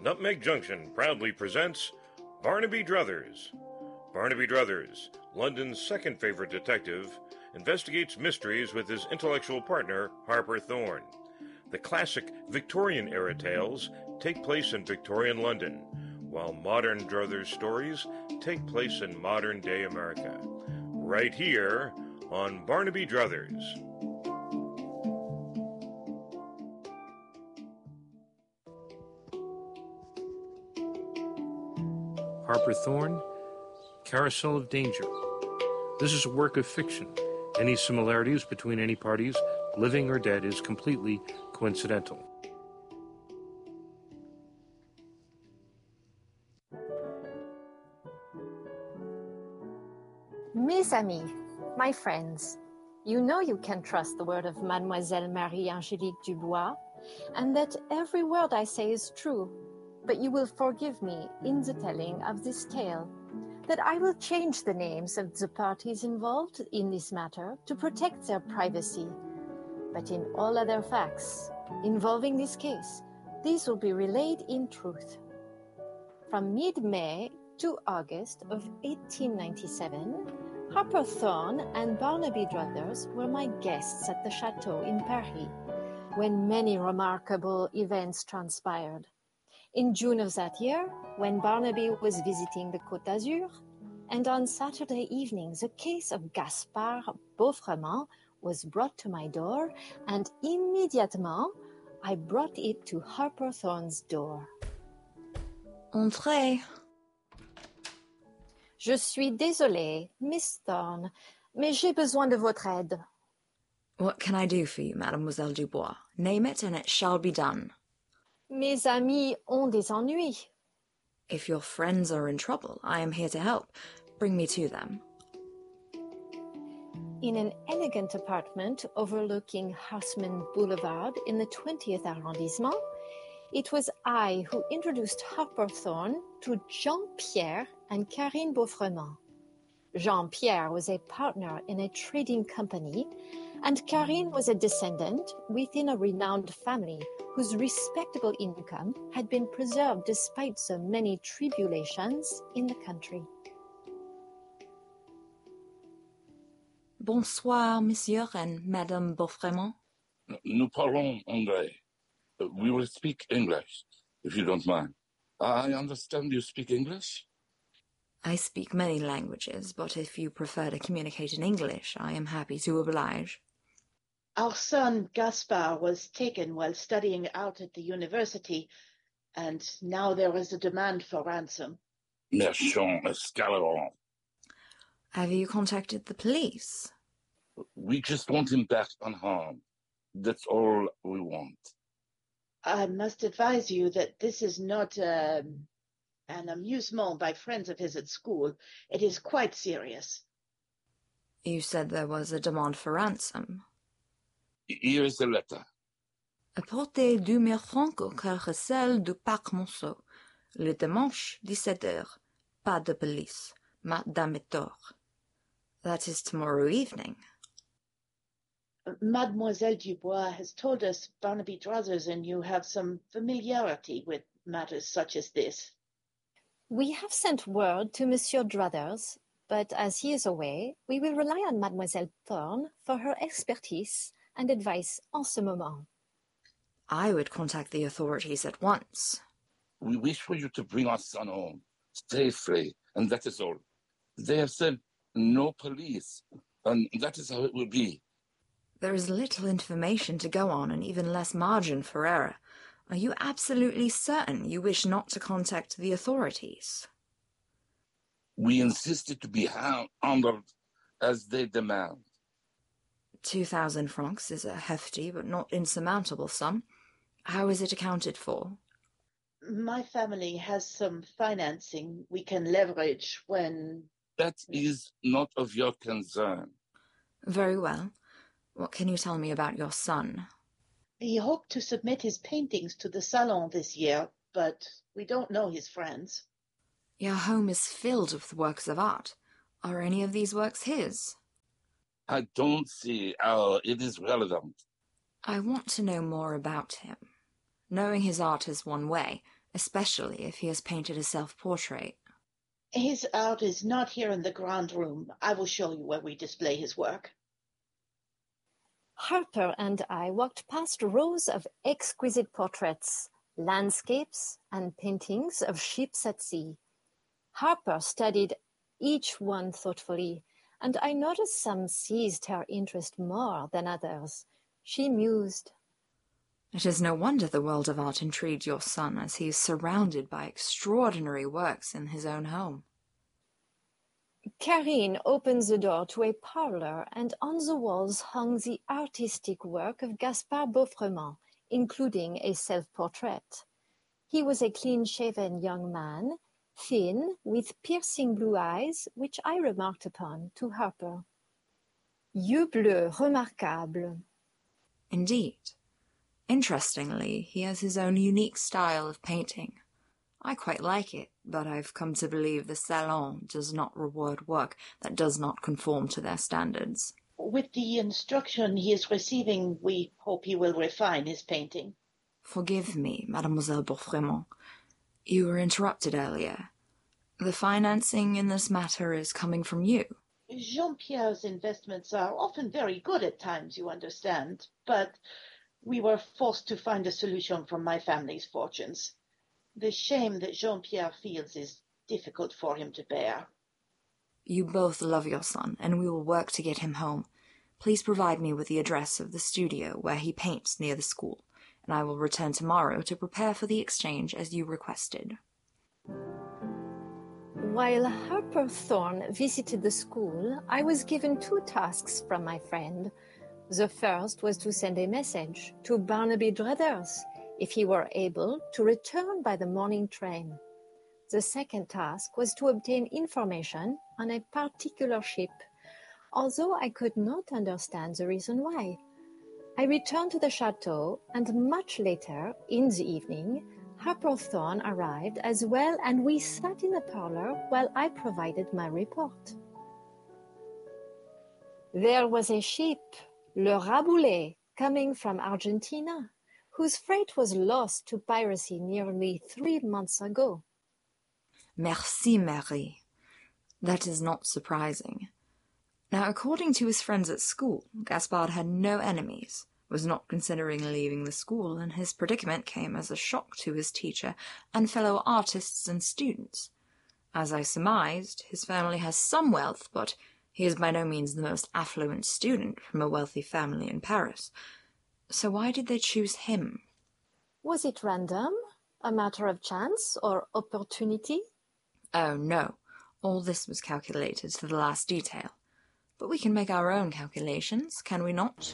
Nutmeg Junction proudly presents Barnaby Druthers. Barnaby Druthers, London's second favorite detective, investigates mysteries with his intellectual partner, Harper Thorne. The classic Victorian-era tales take place in Victorian London, while modern Druthers stories take place in modern-day America. Right here on Barnaby Druthers. Harper Thorne, Carousel of Danger. This is a work of fiction. Any similarities between any parties, living or dead, is completely coincidental. Mes amis, my friends, you know you can trust the word of Mademoiselle Marie-Angélique Dubois, and that every word I say is true. But you will forgive me in the telling of this tale, that I will change the names of the parties involved in this matter to protect their privacy. But in all other facts involving this case, these will be relayed in truth. From mid-May to August of 1897, Harper Thorne and Barnaby Druthers were my guests at the chateau in Paris, when many remarkable events transpired. In June of that year, when Barnaby was visiting the Côte d'Azur, and on Saturday evening, the case of Gaspard Beauffremont was brought to my door, and immédiatement, I brought it to Harper Thorne's door. Entrez. Je suis désolée, Miss Thorne, mais j'ai besoin de votre aide. What can I do for you, Mademoiselle Dubois? Name it and it shall be done. Mes amis ont des ennuis. If your friends are in trouble, I am here to help. Bring me to them. In an elegant apartment overlooking Haussmann Boulevard in the 20th arrondissement, it was I who introduced Harper Thorne to Jean-Pierre and Karine Beauffremont. Jean-Pierre was a partner in a trading company, and Karine was a descendant within a renowned family whose respectable income had been preserved despite so many tribulations in the country. Bonsoir, Monsieur and Madame Beauffremont. Nous parlons anglais. We will speak English, if you don't mind. I understand you speak English? I speak many languages, but if you prefer to communicate in English, I am happy to oblige. Our son Gaspard was taken while studying out at the university, and now there is a demand for ransom. Méchant escalaron. Have you contacted the police? We just want him back unharmed. That's all we want. I must advise you that this is not an amusement by friends of his at school. It is quite serious. You said there was a demand for ransom. Here is the letter. Apportez 2000 francs au carrousel du Parc Monceau. Le dimanche, 17h. Pas de police. Madame est tort. That is tomorrow evening. Mademoiselle Dubois has told us Barnaby Druthers and you have some familiarity with matters such as this. We have sent word to Monsieur Druthers, but as he is away, we will rely on Mademoiselle Thorne for her expertise and advice en ce moment. I would contact the authorities at once. We wish for you to bring our son home safely, and that is all. They have said no police, and that is how it will be. There is little information to go on and even less margin for error. Are you absolutely certain you wish not to contact the authorities? We insisted to be honored as they demand. 2,000 francs is a hefty but not insurmountable sum. How is it accounted for? My family has some financing we can leverage when... That is not of your concern. Very well. What can you tell me about your son? He hoped to submit his paintings to the Salon this year, but we don't know his friends. Your home is filled with works of art. Are any of these works his? I don't see how it is relevant. I want to know more about him. Knowing his art is one way, especially if he has painted a self-portrait. His art is not here in the grand room. I will show you where we display his work. Harper and I walked past rows of exquisite portraits, landscapes, and paintings of ships at sea. Harper studied each one thoughtfully, and I noticed some seized her interest more than others. She mused. It is no wonder the world of art intrigued your son, as he is surrounded by extraordinary works in his own home. Karine opened the door to a parlor, and on the walls hung the artistic work of Gaspard Beaufremont, including a self-portrait. He was a clean-shaven young man, thin, with piercing blue eyes, which I remarked upon to Harper. Yeux bleus remarquables. Indeed. Interestingly, he has his own unique style of painting. I quite like it, but I've come to believe the Salon does not reward work that does not conform to their standards. With the instruction he is receiving, we hope he will refine his painting. Forgive me, Mademoiselle Beaufremont. You were interrupted earlier. The financing in this matter is coming from you. Jean-Pierre's investments are often very good at times, you understand, but we were forced to find a solution from my family's fortunes. The shame that Jean-Pierre feels is difficult for him to bear. You both love your son, and we will work to get him home. Please provide me with the address of the studio where he paints near the school, and I will return tomorrow to prepare for the exchange as you requested. While Harper Thorne visited the school, I was given 2 tasks from my friend. The first was to send a message to Barnaby Druthers, if he were able to return by the morning train. The second task was to obtain information on a particular ship, although I could not understand the reason why. I returned to the chateau, and much later, in the evening, Harper Thorne arrived as well, and we sat in the parlor while I provided my report. There was a ship, Le Raboulet, coming from Argentina, whose freight was lost to piracy nearly 3 months ago. Merci, Marie. That is not surprising. Now, according to his friends at school, Gaspard had no enemies, was not considering leaving the school, and his predicament came as a shock to his teacher and fellow artists and students. As I surmised, his family has some wealth, but he is by no means the most affluent student from a wealthy family in Paris. So why did they choose him? Was it random, a matter of chance or opportunity? Oh, no. All this was calculated to the last detail. But we can make our own calculations, can we not?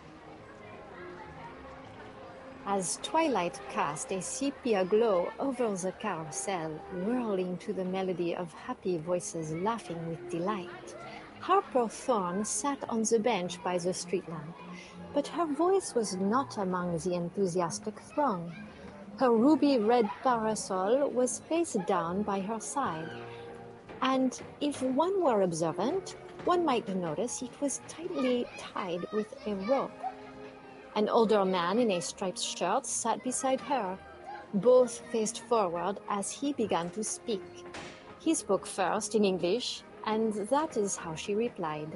As twilight cast a sepia glow over the carousel, whirling to the melody of happy voices laughing with delight, Harper Thorne sat on the bench by the street lamp, but her voice was not among the enthusiastic throng. Her ruby-red parasol was face down by her side, and if one were observant, one might notice it was tightly tied with a rope. An older man in a striped shirt sat beside her. Both faced forward as he began to speak. He spoke first in English, and that is how she replied.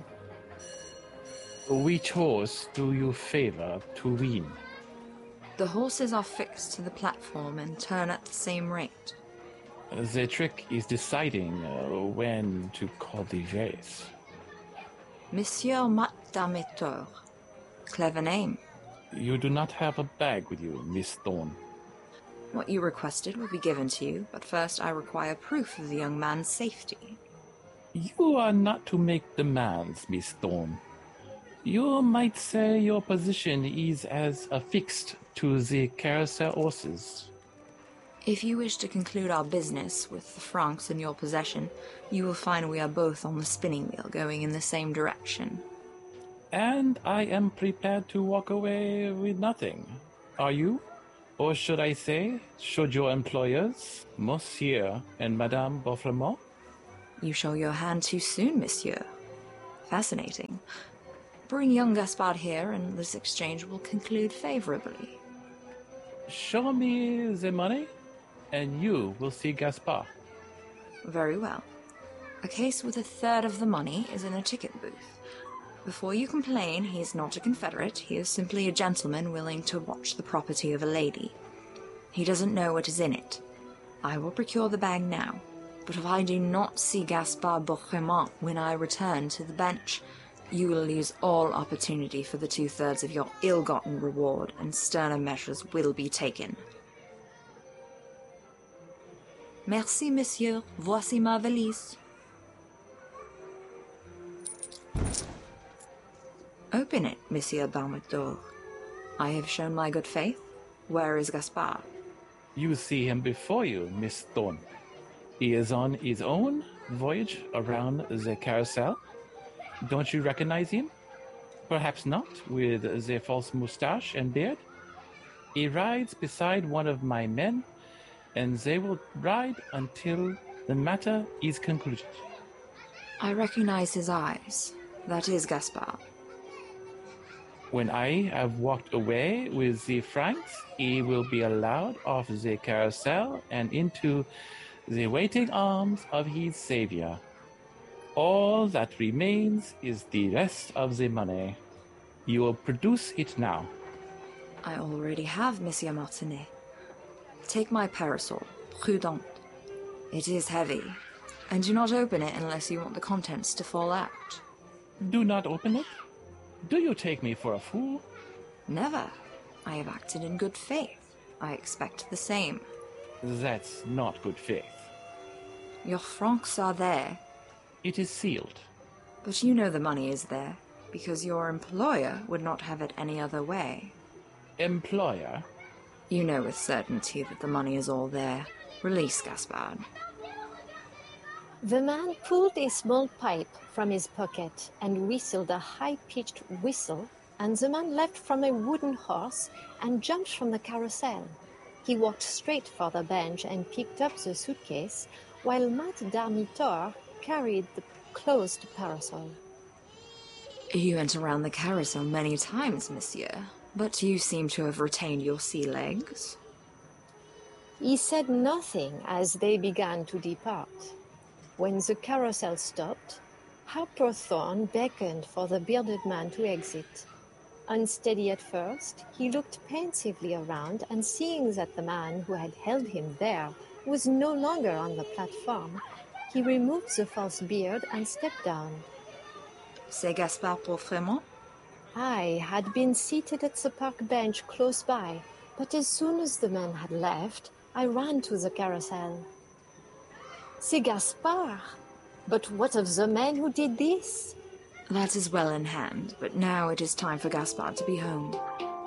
Which horse do you favor to win? The horses are fixed to the platform and turn at the same rate. The trick is deciding when to call the race. Monsieur Mat Dametor. Clever name. You do not have a bag with you, Miss Thorne. What you requested will be given to you, but first I require proof of the young man's safety. You are not to make demands, Miss Thorne. You might say your position is as affixed to the carousel horses. If you wish to conclude our business with the francs in your possession, you will find we are both on the spinning wheel going in the same direction. And I am prepared to walk away with nothing. Are you? Or should I say, should your employers, Monsieur and Madame Beaufremont? You show your hand too soon, monsieur. Fascinating. Bring young Gaspard here, and this exchange will conclude favorably. Show me the money? and you will see Gaspard. Very well. A case with a third of the money is in a ticket booth. Before you complain, he is not a Confederate. He is simply a gentleman willing to watch the property of a lady. He doesn't know what is in it. I will procure the bag now, but if I do not see Gaspard Bourgmont when I return to the bench, you will lose all opportunity for the 2/3 of your ill-gotten reward, and sterner measures will be taken. Merci, monsieur. Voici ma valise. Open it, Monsieur Balmator. I have shown my good faith. Where is Gaspard? You see him before you, Miss Thorne. He is on his own voyage around the carousel. Don't you recognize him? Perhaps not, with the false moustache and beard. He rides beside one of my men, and they will ride until the matter is concluded. I recognize his eyes. That is Gaspard. When I have walked away with the Franks, he will be allowed off the carousel and into the waiting arms of his savior. All that remains is the rest of the money. You will produce it now. I already have, Monsieur Martinet. Take my parasol, Prudent. It is heavy, and do not open it unless you want the contents to fall out. Do not open it. Do you take me for a fool? Never. I have acted in good faith. I expect the same. That's not good faith. Your francs are there. It is sealed. But you know the money is there, because your employer would not have it any other way. Employer? You know with certainty that the money is all there. Release Gaspard. The man pulled a small pipe from his pocket and whistled a high-pitched whistle, and the man leapt from a wooden horse and jumped from the carousel. He walked straight for the bench and picked up the suitcase, while Mat Darnitor carried the closed parasol. You went around the carousel many times, monsieur, but you seem to have retained your sea legs. He said nothing as they began to depart. When the carousel stopped, Harper Thorne beckoned for the bearded man to exit. Unsteady at first, he looked pensively around, and seeing that the man who had held him there was no longer on the platform, he removed the false beard and stepped down. C'est Gaspard Bourgmont? I had been seated at the park bench close by, but as soon as the man had left, I ran to the carousel. C'est Gaspard! But what of the man who did this? That is well in hand, but now it is time for Gaspard to be home.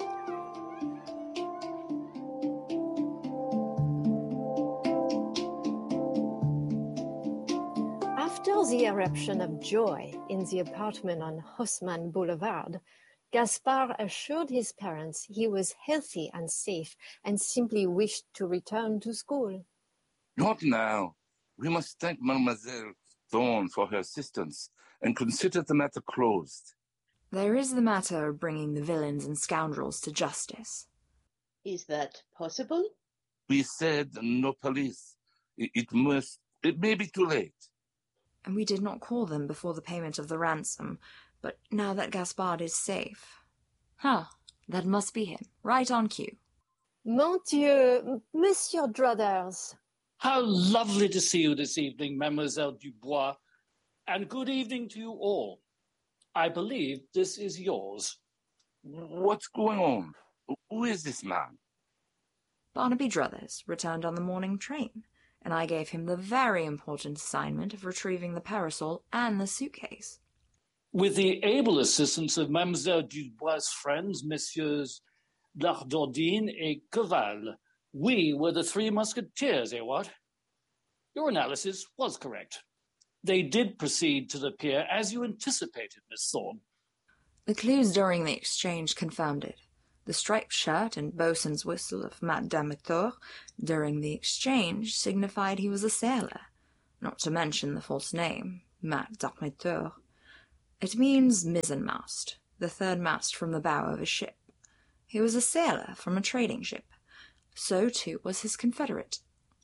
After the eruption of joy in the apartment on Haussmann Boulevard, Gaspard assured his parents he was healthy and safe and simply wished to return to school. Not now. We must thank Mademoiselle Thorne for her assistance and consider the matter closed. There is the matter of bringing the villains and scoundrels to justice. Is that possible? We said no police. It may be too late. And we did not call them before the payment of the ransom, but now that Gaspard is safe. That must be him, right on cue. Mon Dieu, Monsieur Druthers. How lovely to see you this evening, Mademoiselle Dubois, and good evening to you all. I believe this is yours. What's going on? Who is this man? Barnaby Druthers returned on the morning train, and I gave him the very important assignment of retrieving the parasol and the suitcase. With the able assistance of Mademoiselle Dubois' friends, Messieurs Lardordine et Queval, we were the Three Musketeers, what? Your analysis was correct. They did proceed to the pier as you anticipated, Miss Thorne. The clues during the exchange confirmed it. The striped shirt and boatswain's whistle of Mat Darnitor during the exchange signified he was a sailor, not to mention the false name, Mat Darnitor. It means mizzenmast, the third mast from the bow of a ship. He was a sailor from a trading ship. So, too, was his confederate.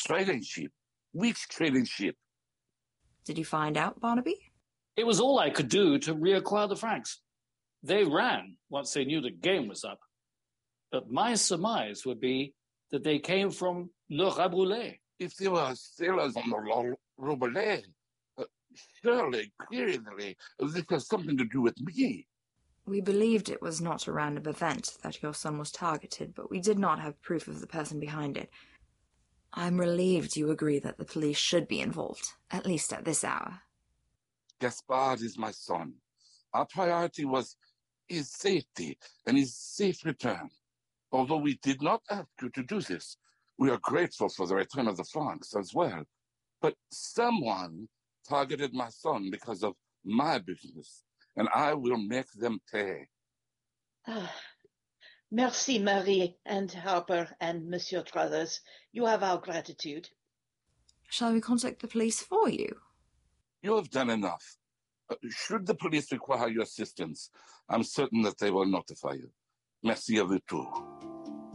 Trading ship. Which trading ship? Did you find out, Barnaby? It was all I could do to reacquire the francs. They ran once they knew the game was up. But my surmise would be that they came from Le Raboulet. If they were sailors on the Raboulet, surely, clearly, this has something to do with me. We believed it was not a random event that your son was targeted, but we did not have proof of the person behind it. I'm relieved you agree that the police should be involved, at least at this hour. Gaspard is my son. Our priority was his safety and his safe return. Although we did not ask you to do this, we are grateful for the return of the francs as well. But someone targeted my son because of my business, and I will make them pay. Merci, Marie and Harper and Monsieur Struthers. You have our gratitude. Shall we contact the police for you? You have done enough. Should the police require your assistance, I'm certain that they will notify you. Merci à vous tous.